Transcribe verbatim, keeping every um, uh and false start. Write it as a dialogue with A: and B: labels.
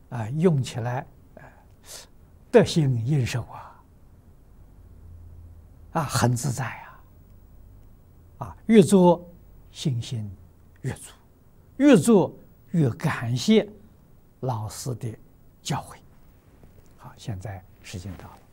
A: 啊，用起来呃得心应手啊，啊，很自在啊，啊，越做信心越足，越做越感谢老师的教诲。好，现在时间到了。